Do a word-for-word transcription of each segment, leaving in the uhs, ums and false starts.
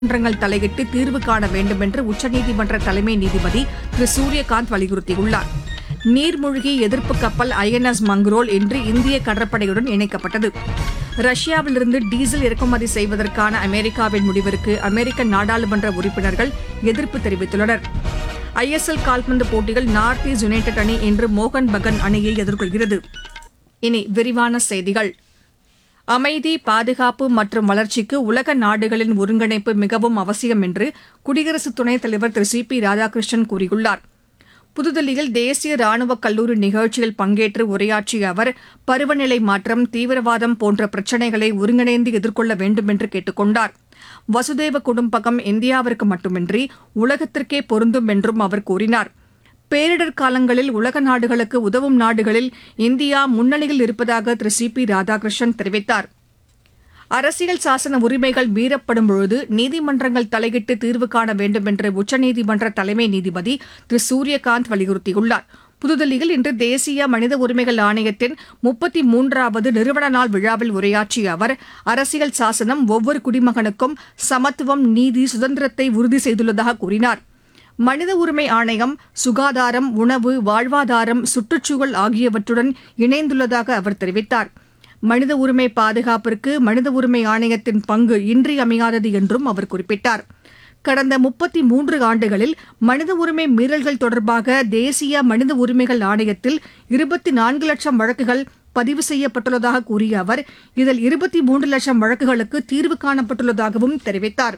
நீதிமன்றங்கள் தலையிட்டு தீர்வு காண வேண்டும் என்று உச்சநீதிமன்ற தலைமை நீதிபதி திரு சூரியகாந்த் வலியுறுத்தியுள்ளார். நீர்மூழ்கி எதிர்ப்பு கப்பல் ஐ என் எஸ் மங்ரோல் இன்று இந்திய கடற்படையுடன் இணைக்கப்பட்டது. ரஷ்யாவிலிருந்து டீசல் இறக்குமதி செய்வதற்கான அமெரிக்காவின் முடிவிற்கு அமெரிக்க நாடாளுமன்ற உறுப்பினர்கள் எதிர்ப்பு தெரிவித்துள்ளனர். ஐ எஸ் எல் கால்பந்து போட்டியில் நார்த் ஈஸ்ட் யுனைடெட் அணி இன்று மோகன் பகான் அணியை எதிர்கொள்கிறது. இனி விரிவான செய்திகள். அமைதி, பாதுகாப்பு மற்றும் வளர்ச்சிக்கு உலக நாடுகளின் ஒருங்கிணைப்பு மிகவும் அவசியம் என்று குடியரசு துணைத் தலைவர் திரு சி பி ராதாகிருஷ்ணன் கூறியுள்ளார். புதுதில்லியில் தேசிய ராணுவ கல்லூரி நிகழ்ச்சியில் பங்கேற்று உரையாற்றிய அவர், பருவநிலை மாற்றம், தீவிரவாதம் போன்ற பிரச்சினைகளை ஒருங்கிணைந்து எதிர்கொள்ள வேண்டும் என்று கேட்டுக் கொண்டார். வசுதேவ குடும்பகம் இந்தியாவிற்கு மட்டுமின்றி உலகத்திற்கே பொருந்தும் என்றும் அவர் கூறினார். பேரிடர் காலங்களில் உலக நாடுகளுக்கு உதவும் நாடுகளில் இந்தியா முன்னணியில் இருப்பதாக திரு சி பி ராதாகிருஷ்ணன் தெரிவித்தார். அரசியல் சாசன உரிமைகள் மீறப்படும்பொழுது நீதிமன்றங்கள் தலையிட்டு தீர்வு காண வேண்டும் என்று உச்சநீதிமன்ற தலைமை நீதிபதி திரு சூரியகாந்த் வலியுறுத்தியுள்ளார். புதுதில்லியில் இன்று தேசிய மனித உரிமைகள் ஆணையத்தின் முப்பத்தி மூன்றாவது நிறுவன நாள் விழாவில் உரையாற்றிய அவர், அரசியல் சாசனம் ஒவ்வொரு குடிமகனுக்கும் சமத்துவம், நீதி, சுதந்திரத்தை உறுதி செய்துள்ளதாக கூறினார். மனித உரிமை ஆணையம் சுகாதாரம், உணவு, வாழ்வாதாரம், சுற்றுச்சூழல் ஆகியவற்றுடன் இணைந்துள்ளதாக அவர் தெரிவித்தார். மனித உரிமை பாதுகாப்பிற்கு மனித உரிமை ஆணையத்தின் பங்கு இன்றியமையாதது என்றும் அவர் குறிப்பிட்டார். கடந்த முப்பத்தி மூன்று ஆண்டுகளில் மனித உரிமை மீறல்கள் தொடர்பாக தேசிய மனித உரிமைகள் ஆணையத்தில் இருபத்தி நான்கு லட்சம் வழக்குகள் பதிவு செய்யப்பட்டுள்ளதாக கூறிய அவர், இதில் இருபத்தி மூன்று லட்சம் வழக்குகளுக்கு தீர்வு காணப்பட்டுள்ளதாகவும் தெரிவித்தார்.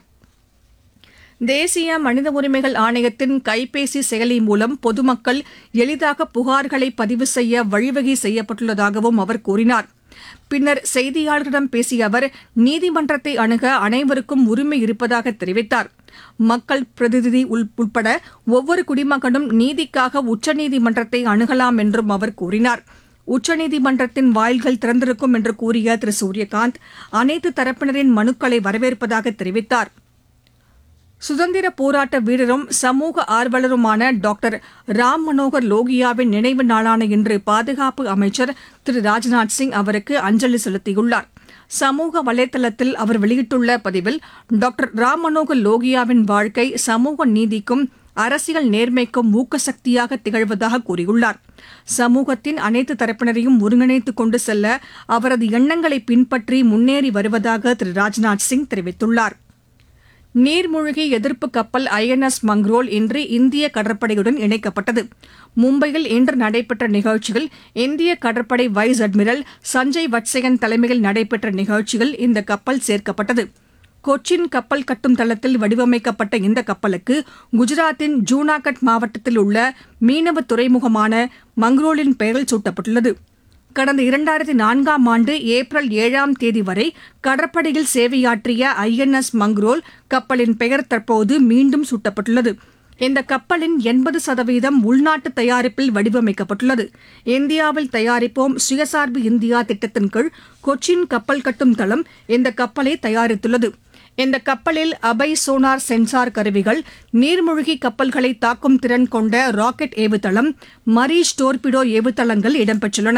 தேசிய மனித உரிமைகள் ஆணையத்தின் கைபேசி செயலி மூலம் பொதுமக்கள் எளிதாக புகார்களை பதிவு செய்ய வழிவகை செய்யப்பட்டுள்ளதாகவும் அவர் கூறினார். பின்னர் செய்தியாளர்களிடம் பேசிய அவர், நீதிமன்றத்தை அணுக அனைவருக்கும் உரிமை இருப்பதாக தெரிவித்தார். மக்கள் பிரதிநிதி உட்பட ஒவ்வொரு குடிமகனும் நீதிக்காக உச்சநீதிமன்றத்தை அணுகலாம் என்றும் அவர் கூறினார். உச்சநீதிமன்றத்தின் வாயில்கள் திறந்திருக்கும் என்று கூறிய திரு சூரியகாந்த், அனைத்து தரப்பினரின் மனுக்களை வரவேற்பதாக தெரிவித்தார். சுதந்திர போராட்ட வீரரும் சமூக ஆர்வலருமான டாக்டர் ராம் மனோகர் லோகியாவின் நினைவு நாளான இன்று பாதுகாப்பு அமைச்சர் திரு ராஜ்நாத் சிங் அவருக்கு அஞ்சலி செலுத்தியுள்ளார். சமூக வலைதளத்தில் அவர் வெளியிட்டுள்ள பதிவில், டாக்டர் ராம் மனோகர் லோகியாவின் வாழ்க்கை சமூக நீதிக்கும் அரசியல் நேர்மைக்கும் ஊக்கசக்தியாக திகழ்வதாக கூறியுள்ளார். சமூகத்தின் அனைத்து தரப்பினரையும் ஒருங்கிணைத்துக் கொண்டு செல்ல அவரது எண்ணங்களை பின்பற்றி முன்னேறி வருவதாக திரு ராஜ்நாத் சிங் தெரிவித்துள்ளார். நீர்மூழ்கி எதிர்ப்பு கப்பல் ஐ என் எஸ் மங்ரோல் இன்று இந்திய கடற்படையுடன் இணைக்கப்பட்டது. மும்பையில் இன்று நடைபெற்ற நிகழ்ச்சியில் இந்திய கடற்படை வைஸ் அட்மிரல் சஞ்சய் வத்சயன் தலைமையில் நடைபெற்ற நிகழ்ச்சியில் இந்த கப்பல் சேர்க்கப்பட்டது. கொச்சின் கப்பல் கட்டும் தளத்தில் வடிவமைக்கப்பட்ட இந்த கப்பலுக்கு குஜராத்தின் ஜூனாகட் மாவட்டத்தில் உள்ள மீனவ துறைமுகமான மங்ரோலின் பெயரில் சூட்டப்பட்டுள்ளது. கடந்த இரண்டாயிரத்தி நான்காம் ஆண்டு ஏப்ரல் ஏழாம் தேதி வரை கடற்படையில் சேவையாற்றிய ஐ என் எஸ் மங்ரோல் கப்பலின் பெயர் தற்போது மீண்டும் சூட்டப்பட்டுள்ளது. இந்த கப்பலின் எண்பது சதவீதம் உள்நாட்டு தயாரிப்பில் வடிவமைக்கப்பட்டுள்ளது. இந்தியாவில் தயாரிப்போம் சுயசார்பு இந்தியா திட்டத்தின் கீழ் கொச்சின் கப்பல் கட்டும் தளம் இந்த கப்பலை தயாரித்துள்ளது. இந்த கப்பலில் அபை சோனார் சென்சார் கருவிகள், நீர்மூழ்கி கப்பல்களை தாக்கும் திறன் கொண்ட ராக்கெட் ஏவுதளம், மரீஷ் டோர்பிடோ ஏவுதளங்கள் இடம்பெற்றுள்ளன.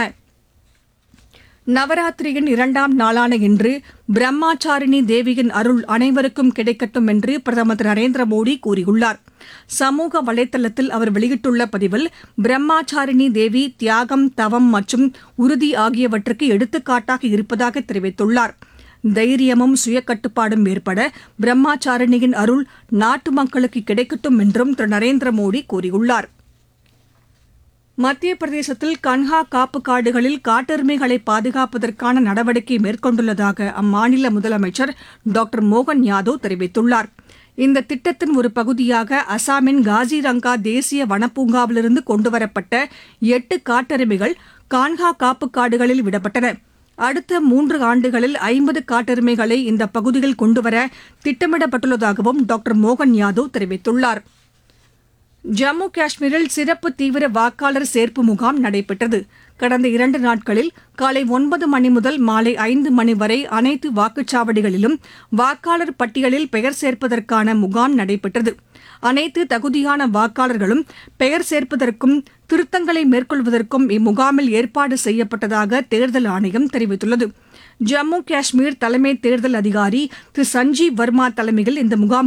நவராத்திரியின் இரண்டாம் நாளான இன்று பிரம்மாச்சாரிணி தேவியின் அருள் அனைவருக்கும் கிடைக்கட்டும் என்று பிரதமர் திரு நரேந்திர மோடி கூறியுள்ளார். சமூக வலைதளத்தில் அவர் வெளியிட்டுள்ள பதிவில், பிரம்மாச்சாரிணி தேவி தியாகம், தவம் மற்றும் உறுதி ஆகியவற்றுக்கு எடுத்துக்காட்டாக இருப்பதாக தெரிவித்துள்ளார். தைரியமும் சுயக்கட்டுப்பாடும் ஏற்பட பிரம்மாச்சாரிணியின் அருள் நாட்டு மக்களுக்கு கிடைக்கட்டும் என்றும் திரு நரேந்திர மோடி கூறியுள்ளார். மத்திய பிரதேசத்தில் கன்ஹா காப்பு காடுகளில் காட்டெருமைகளை பாதுகாப்பதற்கான நடவடிக்கை மேற்கொண்டுள்ளதாக அம்மாநில முதலமைச்சர் டாக்டர் மோகன் யாதவ் தெரிவித்துள்ளார். இந்த திட்டத்தின் ஒரு பகுதியாக அசாமின் காசிரங்கா தேசிய வனப்பூங்காவிலிருந்து கொண்டுவரப்பட்ட எட்டு காட்டெருமைகள் கான்ஹா காப்பு காடுகளில் விடப்பட்டன. அடுத்த மூன்று ஆண்டுகளில் ஐம்பது காட்டெருமைகளை இந்த பகுதியில் கொண்டுவர திட்டமிடப்பட்டுள்ளதாகவும் டாக்டர் மோகன் யாதவ் தெரிவித்துள்ளார். ஜம்மு காஷ்மீரில் சிறப்பு தீவிர வாக்காளர் சேர்ப்பு முகாம் நடைபெற்றது. கடந்த இரண்டு நாட்களில் காலை ஒன்பது மணி முதல் மாலை ஐந்து மணி வரை அனைத்து வாக்குச்சாவடிகளிலும் வாக்காளர் பட்டியலில் பெயர் சேர்ப்பதற்கான முகாம் நடைபெற்றது. அனைத்து தகுதியான வாக்காளர்களும் பெயர் சேர்ப்பதற்கும் திருத்தங்களை மேற்கொள்வதற்கும் இம்முகாமில் ஏற்பாடு செய்யப்பட்டதாக தேர்தல் ஆணையம் தெரிவித்துள்ளது. ஜம்மு காஷ்மீர் தலைமை தேர்தல் அதிகாரி திரு சஞ்சீவ் வர்மா தலைமையில் இந்த முகாம்